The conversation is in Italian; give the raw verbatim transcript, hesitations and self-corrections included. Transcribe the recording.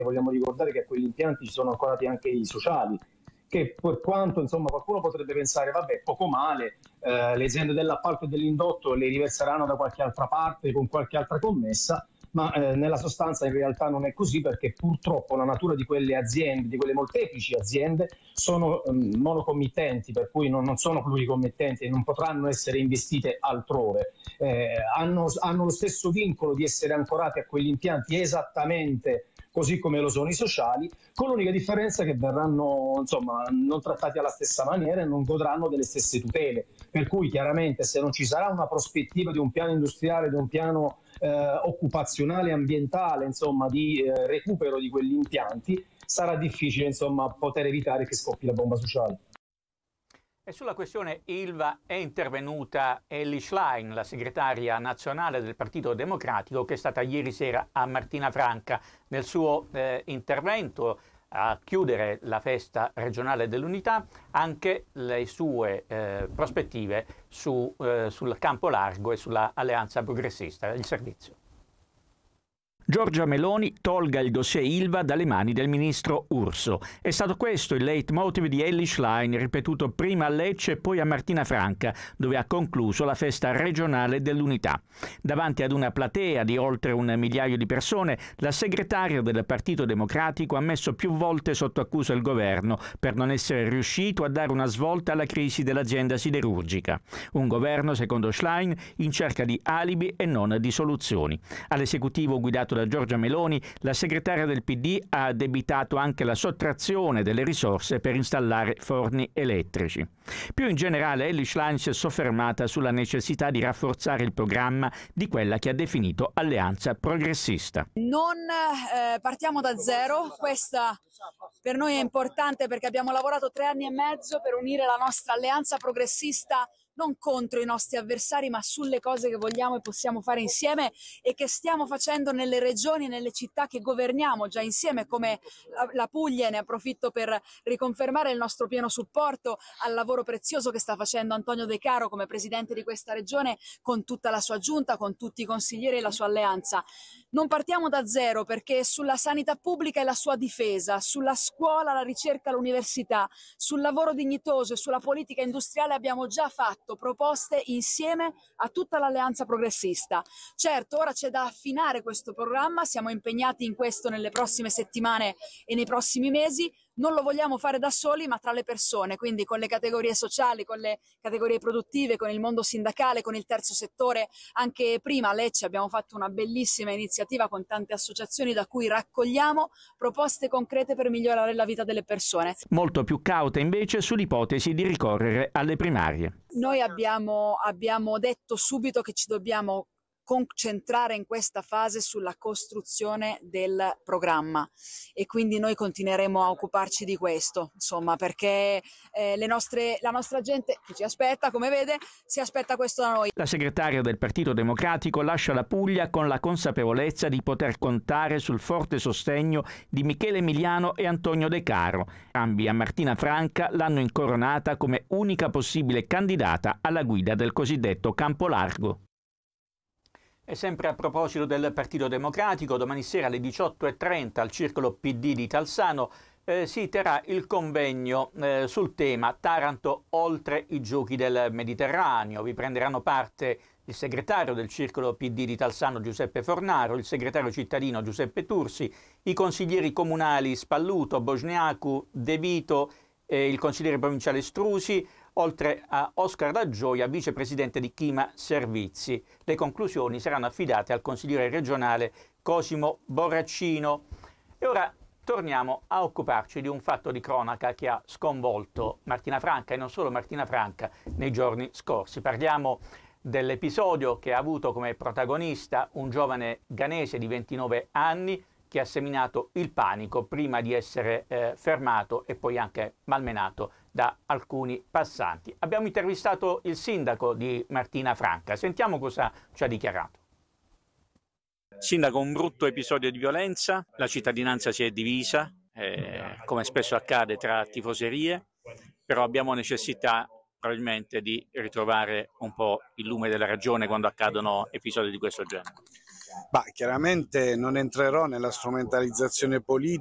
Vogliamo ricordare che a quegli impianti ci sono ancorati anche i sociali, che per quanto insomma qualcuno potrebbe pensare vabbè poco male, eh, le aziende dell'appalto e dell'indotto le riverseranno da qualche altra parte con qualche altra commessa, ma eh, nella sostanza in realtà non è così, perché purtroppo la natura di quelle aziende, di quelle molteplici aziende, sono um, monocommittenti, per cui non, non sono pluricommittenti e non potranno essere investite altrove. Eh, hanno, hanno lo stesso vincolo di essere ancorati a quegli impianti esattamente così come lo sono i sociali, con l'unica differenza che verranno insomma non trattati alla stessa maniera e non godranno delle stesse tutele, per cui chiaramente se non ci sarà una prospettiva di un piano industriale, di un piano eh, occupazionale, ambientale, insomma di eh, recupero di quegli impianti, sarà difficile insomma poter evitare che scoppi la bomba sociale. E sulla questione Ilva è intervenuta Elly Schlein, la segretaria nazionale del Partito Democratico, che è stata ieri sera a Martina Franca. Nel suo eh, intervento a chiudere la festa regionale dell'unità, anche le sue eh, prospettive su, eh, sul campo largo e sulla alleanza progressista. Il servizio. Giorgia Meloni tolga il dossier Ilva dalle mani del ministro Urso. È stato questo il leitmotiv di Elly Schlein, ripetuto prima a Lecce e poi a Martina Franca, dove ha concluso la festa regionale dell'unità. Davanti ad una platea di oltre un migliaio di persone, la segretaria del Partito Democratico ha messo più volte sotto accusa il governo per non essere riuscito a dare una svolta alla crisi dell'azienda siderurgica. Un governo, secondo Schlein, in cerca di alibi e non di soluzioni. All'esecutivo guidato da Giorgia Meloni, la segretaria del P D ha addebitato anche la sottrazione delle risorse per installare forni elettrici. Più in generale, Elly Schlein si è soffermata sulla necessità di rafforzare il programma di quella che ha definito alleanza progressista. Non eh, partiamo da zero, questa per noi è importante perché abbiamo lavorato tre anni e mezzo per unire la nostra alleanza progressista non contro i nostri avversari, ma sulle cose che vogliamo e possiamo fare insieme e che stiamo facendo nelle regioni e nelle città che governiamo già insieme, come la Puglia. Ne approfitto per riconfermare il nostro pieno supporto al lavoro prezioso che sta facendo Antonio De Caro come presidente di questa regione, con tutta la sua giunta, con tutti i consiglieri e la sua alleanza. Non partiamo da zero perché sulla sanità pubblica e la sua difesa, sulla scuola, la ricerca, l'università, sul lavoro dignitoso e sulla politica industriale abbiamo già fatto proposte insieme a tutta l'alleanza progressista. Certo, ora c'è da affinare questo programma, siamo impegnati in questo nelle prossime settimane e nei prossimi mesi. Non lo vogliamo fare da soli, ma tra le persone, quindi con le categorie sociali, con le categorie produttive, con il mondo sindacale, con il terzo settore. Anche prima a Lecce abbiamo fatto una bellissima iniziativa con tante associazioni da cui raccogliamo proposte concrete per migliorare la vita delle persone. Molto più cauta invece sull'ipotesi di ricorrere alle primarie. Noi abbiamo, abbiamo detto subito che ci dobbiamo concentrare in questa fase sulla costruzione del programma e quindi noi continueremo a occuparci di questo, insomma, perché eh, le nostre, la nostra gente che ci aspetta, come vede, si aspetta questo da noi. La segretaria del Partito Democratico lascia la Puglia con la consapevolezza di poter contare sul forte sostegno di Michele Emiliano e Antonio De Caro. Entrambi a Martina Franca l'hanno incoronata come unica possibile candidata alla guida del cosiddetto campo largo. E sempre a proposito del Partito Democratico, domani sera alle diciotto e trenta al Circolo P D di Talsano eh, si terrà il convegno eh, sul tema Taranto oltre i giochi del Mediterraneo. Vi prenderanno parte il segretario del Circolo P D di Talsano Giuseppe Fornaro, il segretario cittadino Giuseppe Tursi, i consiglieri comunali Spalluto, Bosniacu, De Vito, eh, il consigliere provinciale Strusi, oltre a Oscar Dagioia, vicepresidente di Chima Servizi. Le conclusioni saranno affidate al consigliere regionale Cosimo Borraccino. E ora torniamo a occuparci di un fatto di cronaca che ha sconvolto Martina Franca e non solo Martina Franca nei giorni scorsi. Parliamo dell'episodio che ha avuto come protagonista un giovane ghanese di ventinove anni che ha seminato il panico prima di essere eh, fermato e poi anche malmenato da alcuni passanti. Abbiamo intervistato il sindaco di Martina Franca. Sentiamo cosa ci ha dichiarato. Sindaco, un brutto episodio di violenza, la cittadinanza si è divisa, eh, come spesso accade tra tifoserie, però abbiamo necessità probabilmente di ritrovare un po' il lume della ragione quando accadono episodi di questo genere. Bah, chiaramente non entrerò nella strumentalizzazione politica